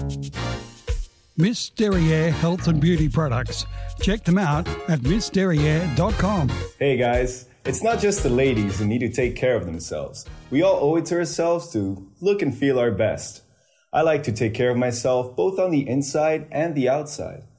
Miss Derriere Health and Beauty Products. Check them out at missderriere.com. Hey guys, it's not just the ladies who need to take care of themselves. We all owe it to ourselves to look and feel our best. I like to take care of myself both on the inside and the outside.